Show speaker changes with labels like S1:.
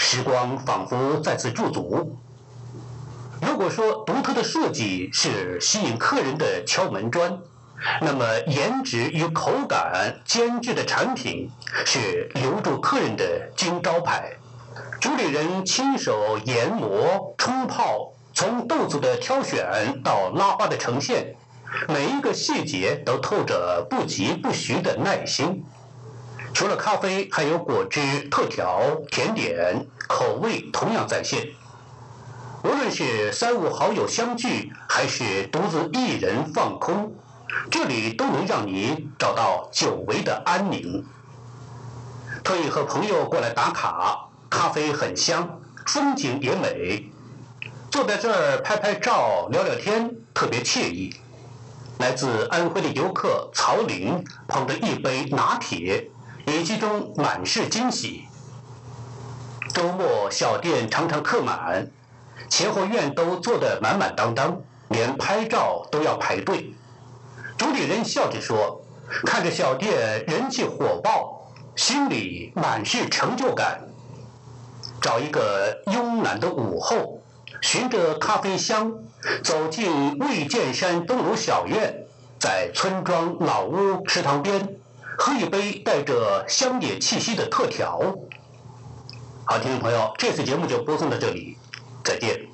S1: 时光仿佛再次驻足。如果说独特的设计是吸引客人的敲门砖，那么颜值与口感兼具的产品是留住客人的金招牌。主理人亲手研磨、冲泡，从豆子的挑选到拉花的呈现，每一个细节都透着不疾不徐的耐心。除了咖啡，还有果汁、特调、甜点，口味同样在线。无论是三五好友相聚，还是独自一人放空，这里都能让你找到久违的安宁。特意和朋友过来打卡，咖啡很香，风景也美，坐在这儿拍拍照、聊聊天，特别惬意。来自安徽的游客曹林捧着一杯拿铁，语气中满是惊喜。周末小店常常客满，前后院都坐得满满当当，连拍照都要排队。主理人笑着说，看着小店人气火爆，心里满是成就感。找一个慵懒的午后，循着咖啡香走进魏建山东楼小院，在村庄老屋池塘边喝一杯带着乡野气息的特调。好，听众朋友，这次节目就播送到这里，再见。